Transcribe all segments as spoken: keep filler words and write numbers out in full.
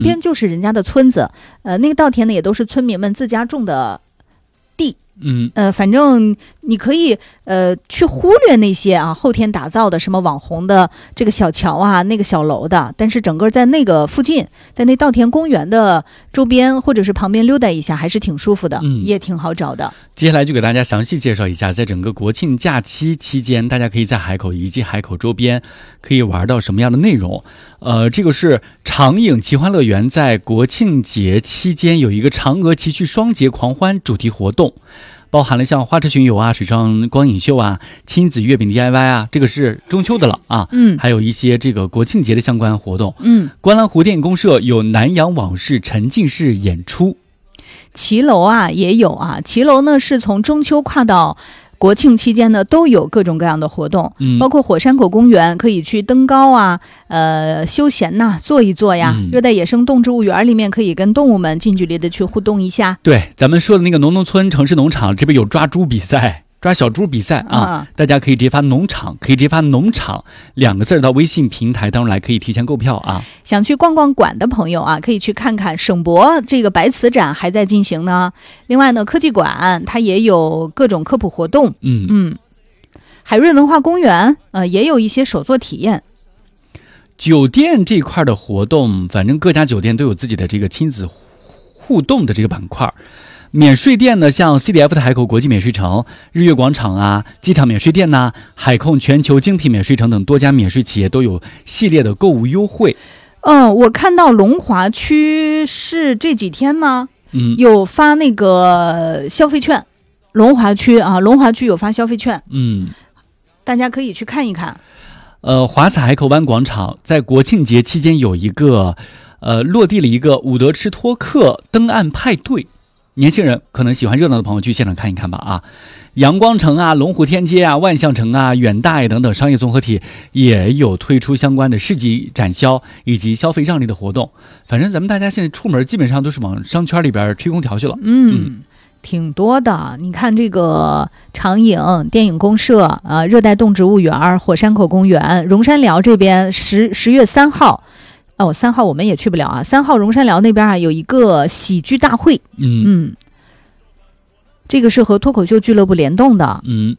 边就是人家的村子，呃，那个稻田呢也都是村民们自家种的地。 嗯， 呃，反正你可以呃去忽略那些啊后天打造的什么网红的这个小桥啊、那个小楼的，但是整个在那个附近，在那稻田公园的周边或者是旁边溜达一下，还是挺舒服的， 嗯， 也挺好找的。 接下来就给大家详细介绍一下，在整个国庆假期期间，大家可以在海口以及海口周边可以玩到什么样的内容。呃，这个是长影奇欢乐园在国庆节期间有一个嫦娥奇趣双节狂欢主题活动，包含了像花车巡游啊、水上光影秀啊、亲子月饼 D I Y 啊，这个是中秋的了啊， 嗯， 还有一些这个国庆节的相关活动。 嗯， 观澜湖电影公社有南洋往事沉浸式演出。 骑楼啊也有啊，骑楼呢是从中秋跨到国庆期间呢都有各种各样的活动， 嗯， 包括火山口公园可以去登高啊，呃，休闲呐、啊，坐一坐呀。 嗯、 热带野生动植物园里面可以跟动物们近距离的去互动一下。 对，咱们说的那个农农村城市农场这边有抓猪比赛。抓小猪比赛啊，啊，大家可以直接发农场，可以直接发农场两个字到微信平台当中来，可以提前购票啊。 想去逛逛馆的朋友啊，可以去看看省博这个白瓷展还在进行呢。另外呢，科技馆它也有各种科普活动， 嗯嗯，海瑞文化公园呃也有一些手作体验。 酒店这块的活动，反正各家酒店都有自己的这个亲子互动的这个板块。免税店呢，像 C D F 的海口国际免税城、日月广场啊、机场免税店呐、啊、海控全球精品免税城等多家免税企业都有系列的购物优惠。 嗯，我看到龙华区是这几天吗？ 嗯， 有发那个消费券。龙华区啊，龙华区有发消费券。 嗯， 大家可以去看一看。 呃，华彩海口湾广场在国庆节期间有一个呃落地了一个伍德吃托克登岸派对。年轻人可能喜欢热闹的朋友去现场看一看吧啊！阳光城啊、龙虎天街啊、万象城啊、远大爷等等商业综合体也有推出相关的市集展销以及消费让利的活动。反正咱们大家现在出门基本上都是往商圈里边吹空调去了。 嗯，嗯挺多的。你看这个长影电影公社啊、热带动植物园、火山口公园、荣山寮这边十十月三号。哦，三号我们也去不了啊。三号荣山寮那边啊有一个喜剧大会， 嗯嗯，这个是和脱口秀俱乐部联动的， 嗯，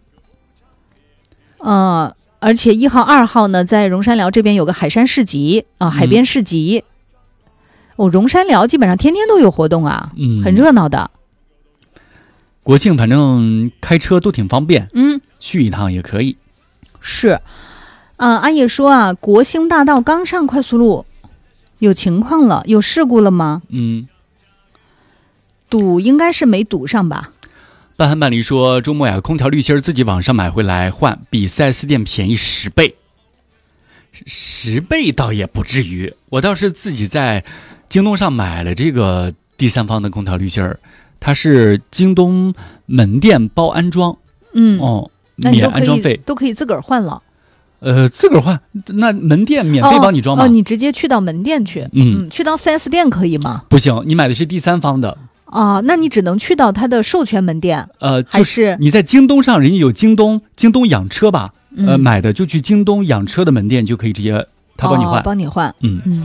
呃，而且一号、二号呢，在荣山寮这边有个海山市集啊、呃，海边市集。哦，荣山寮基本上天天都有活动啊， 嗯， 很热闹的。 国庆反正开车都挺方便， 嗯， 去一趟也可以。 是，啊，阿野说啊，国兴大道刚上快速路。有情况了，有事故了吗？ 嗯， 堵应该是没堵上吧。 半寒半离说，周末呀，空调滤芯自己网上买回来换，比 四 S 店便宜十倍。十倍倒也不至于，我倒是自己在京东上买了这个第三方的空调滤芯，它是京东门店包安装， 嗯， 哦，免安装费， 都可以自个儿换了。 呃，自个儿换，那门店免费帮你装吗？ 哦，哦你直接去到门店去， 嗯， 嗯去到 四 S 店可以吗？ 不行，你买的是第三方的。 哦，那你只能去到他的授权门店。 呃， 还是你在京东上，人家有京东京东养车吧？ 嗯、 呃，买的就去京东养车的门店就可以直接他帮你换， 哦、帮你换。 嗯嗯。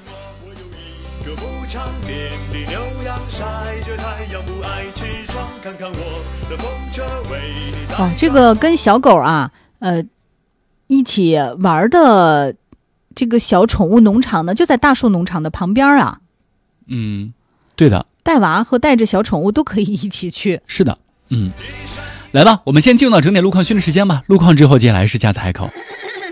哦，这个跟小狗啊，呃。一起玩的这个小宠物农场呢，就在大树农场的旁边啊。 嗯，对的。 带娃和带着小宠物都可以一起去。 是的，嗯。来吧，我们先进入到整点路况讯的时间吧。路况之后，接下来是加载海口。